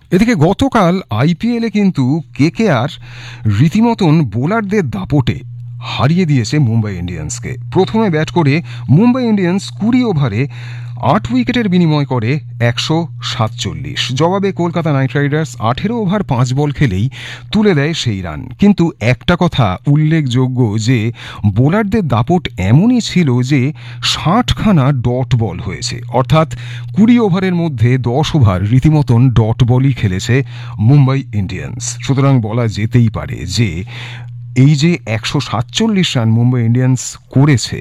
এদিকে গতকাল আইপিএলে কিন্তু কেকেআর রীতিমতন বোলারদের দাপটে হারিয়ে দিয়েছে মুম্বাই ইন্ডিয়ান্সকে। প্রথমে ব্যাট করে মুম্বাই ইন্ডিয়ান্স 20 ওভারে 8 উইকেটের বিনিময় করে 147। জবাবে কলকাতা নাইট রাইডার্স 18 ওভার 5 বল খেলেই তুলে দেয় সেই রান। কিন্তু একটা কথা উল্লেখযোগ্য যে বোলারদের দাপট এমনই ছিল যে 60খানা ডট বল হয়েছে, অর্থাৎ 20 ওভারের মধ্যে 10 ওভার রীতিমতন ডট বলই খেলেছে মুম্বাই ইন্ডিয়ান্স। সুতরাং বলা যেতেই পারে যে এই যে 147 রান মুম্বাই ইন্ডিয়ান্স করেছে